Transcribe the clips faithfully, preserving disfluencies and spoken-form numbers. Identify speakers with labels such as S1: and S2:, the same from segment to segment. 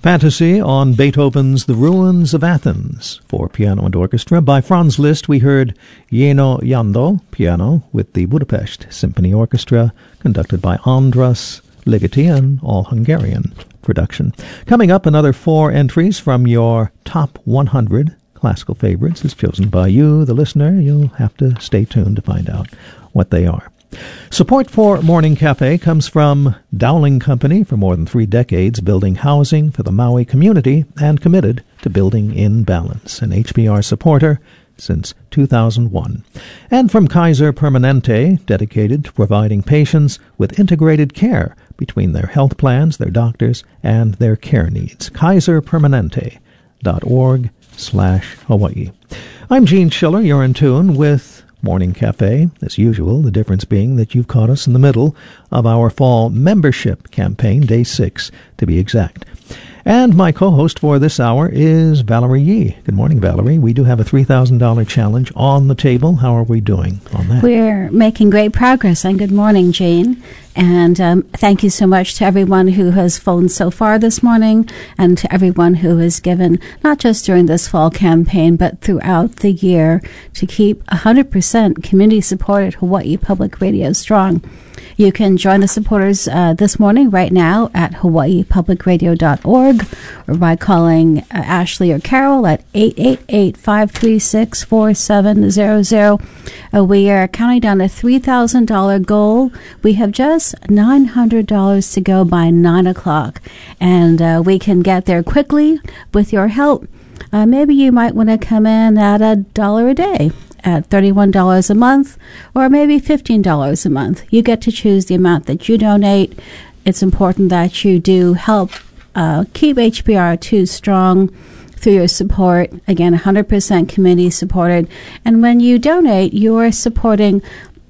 S1: Fantasy on Beethoven's The Ruins of Athens for piano and orchestra. By Franz Liszt, we heard Jeno Jando, piano, with the Budapest Symphony Orchestra, conducted by Andras Ligeti, an all-Hungarian production. Coming up, another four entries from your top one hundred classical favorites is chosen by you, the listener. You'll have to stay tuned to find out what they are. Support for Morning Cafe comes from Dowling Company, for more than three decades building housing for the Maui community and committed to building in balance, an H B R supporter since two thousand one. And from Kaiser Permanente, dedicated to providing patients with integrated care between their health plans, their doctors, and their care needs. kaiser permanente dot org slash Hawaii. I'm Gene Schiller. You're in tune with Morning Cafe, as usual, the difference being that you've caught us in the middle of our fall membership campaign, day six to be exact. And my co-host for this hour is Valerie Yee. Good morning, Valerie. We do have a three thousand dollars challenge on the table. How are we doing on that?
S2: We're making great progress, and good morning, Jane. And um, thank you so much to everyone who has phoned so far this morning, and to everyone who has given, not just during this fall campaign, but throughout the year, to keep one hundred percent community-supported Hawaii Public Radio strong. You can join the supporters uh, this morning right now at hawaii public radio dot org, or by calling uh, Ashley or Carol at eight eight eight, five three six, four seven zero zero. Uh, we are counting down a three thousand dollars goal. We have just nine hundred dollars to go by nine o'clock, and uh, we can get there quickly with your help. Uh, maybe you might want to come in at a dollar a day, at thirty-one dollars a month, or maybe fifteen dollars a month. You get to choose the amount that you donate. It's important that you do help uh, keep H B R two strong through your support. Again, one hundred percent community supported. And when you donate, you are supporting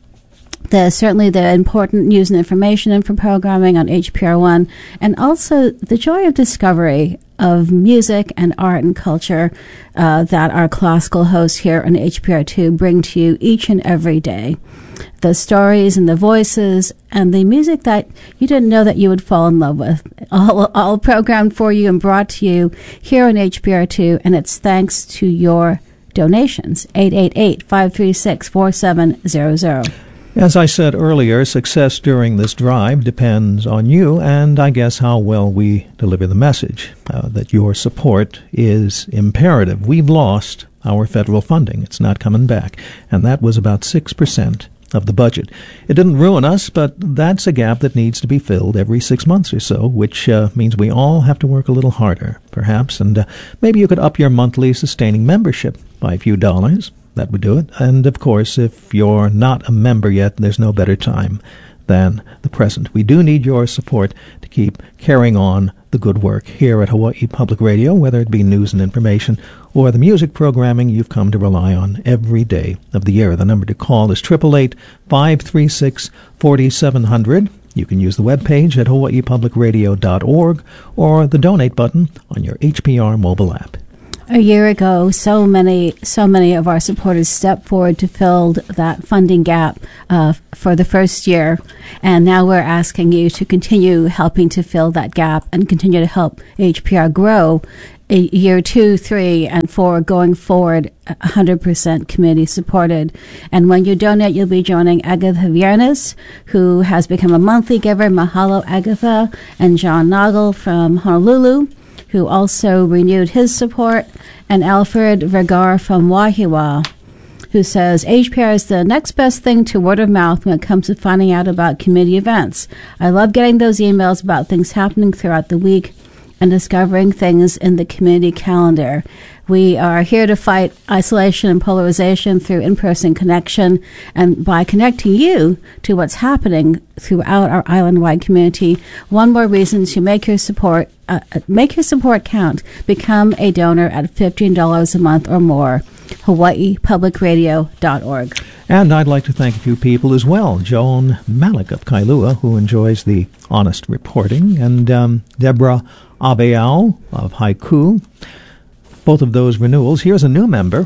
S2: the certainly the important news and information info programming on H P R one, and also the joy of discovery of music and art and culture uh, that our classical hosts here on H P R two bring to you each and every day. The stories and the voices and the music that you didn't know that you would fall in love with, all, all programmed for you and brought to you here on H P R two, and it's thanks to your donations. eight eight eight, five three six, four seven zero zero.
S1: As I said earlier, success during this drive depends on you and, I guess, how well we deliver the message, uh, that your support is imperative. We've lost our federal funding. It's not coming back, and that was about six percent of the budget. It didn't ruin us, but that's a gap that needs to be filled every six months or so, which uh, means we all have to work a little harder, perhaps, and uh, maybe you could up your monthly sustaining membership by a few dollars. That would do it. And, of course, if you're not a member yet, there's no better time than the present. We do need your support to keep carrying on the good work here at Hawaii Public Radio, whether it be news and information or the music programming you've come to rely on every day of the year. The number to call is eight eight eight, five three six, four seven zero zero. You can use the webpage at hawaii public radio dot org or the donate button on your H P R mobile app.
S2: A year ago, so many, so many of our supporters stepped forward to fill that funding gap uh, for the first year, and now we're asking you to continue helping to fill that gap and continue to help H P R grow. Year two, three, and four going forward, one hundred percent community supported. And when you donate, you'll be joining Agatha Viernes, who has become a monthly giver. Mahalo, Agatha, and John Nagel from Honolulu, who also renewed his support, and Alfred Vergara from Wahiawa, who says, H P R is the next best thing to word of mouth when it comes to finding out about community events. I love getting those emails about things happening throughout the week and discovering things in the community calendar. We are here to fight isolation and polarization through in-person connection, and by connecting you to what's happening throughout our island-wide community. One more reason to make your support uh, make your support count. Become a donor at fifteen dollars a month or more. hawaii public radio dot org.
S1: And I'd like to thank a few people as well. Joan Malik of Kailua, who enjoys the honest reporting, and um, Deborah Abeao of Haiku. Both of those renewals. Here's a new member,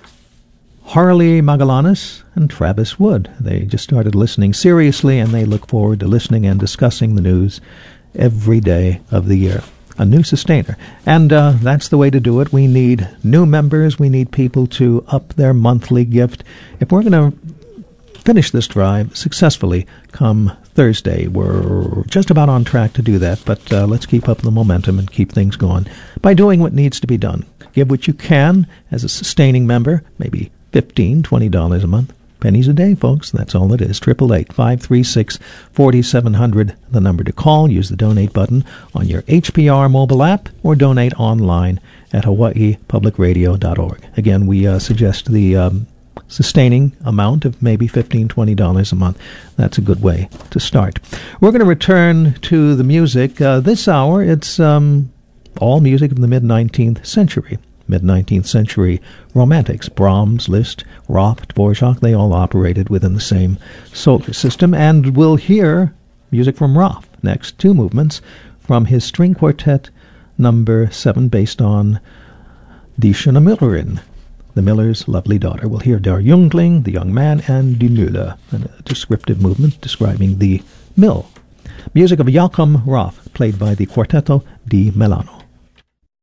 S1: Harley Magallanes and Travis Wood. They just started listening seriously, and they look forward to listening and discussing the news every day of the year. a new sustainer. And uh, that's the way to do it. We need new members. We need people to up their monthly gift. If we're going to finish this drive successfully come Thursday, we're just about on track to do that, but uh, let's keep up the momentum and keep things going by doing what needs to be done. Give what you can as a sustaining member, maybe fifteen dollars, twenty dollars a month. Pennies a day, folks. That's all it is. eight eight eight, five three six, four seven zero zero, the number to call. Use the donate button on your H P R mobile app or donate online at hawaii public radio dot org. Again, we uh, suggest the um, sustaining amount of maybe fifteen dollars, twenty dollars a month. That's a good way to start. We're going to return to the music. Uh, this hour, it's um, all music of the mid-nineteenth century. mid-nineteenth century romantics. Brahms, Liszt, Roth, Dvorak, they all operated within the same solar system. And we'll hear music from Roth next, two movements from his string quartet number seven, based on Die schöne Müllerin, the miller's lovely daughter. We'll hear Der Jüngling, the young man, and Die Mühle, a descriptive movement describing the mill. Music of Joachim Roth, played by the Quartetto di Milano.